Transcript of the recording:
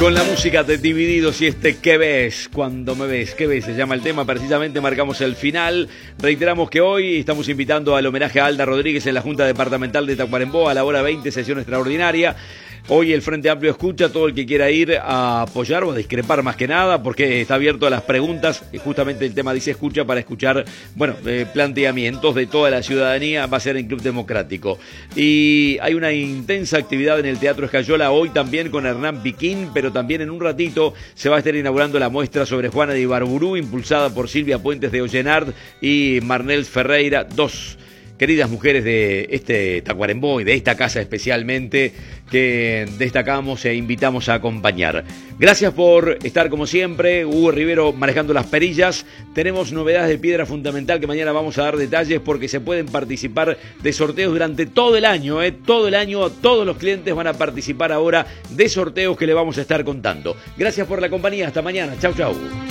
Con la música de Divididos y este ¿Qué ves? Cuando me ves, ¿qué ves? Se llama el tema, precisamente marcamos el final. Reiteramos que hoy estamos invitando al homenaje a Alda Rodríguez en la Junta Departamental de Tacuarembó a la hora 20, sesión extraordinaria. Hoy el Frente Amplio escucha a todo el que quiera ir a apoyar o a discrepar más que nada, porque está abierto a las preguntas, y justamente el tema dice escucha para escuchar, planteamientos de toda la ciudadanía. Va a ser en Club Democrático. Y hay una intensa actividad en el Teatro Escayola hoy también con Hernán Piquín, pero también en un ratito se va a estar inaugurando la muestra sobre Juana de Ibarburú, impulsada por Silvia Puentes de Ollenard y Marnels Ferreira, dos queridas mujeres de este Tacuarembó y de esta casa especialmente, que destacamos e invitamos a acompañar. Gracias por estar como siempre. Hugo Rivero manejando las perillas. Tenemos novedades de Piedra Fundamental que mañana vamos a dar detalles, porque se pueden participar de sorteos durante todo el año. Todo el año todos los clientes van a participar ahora de sorteos que le vamos a estar contando. Gracias por la compañía. Hasta mañana. Chau, chau.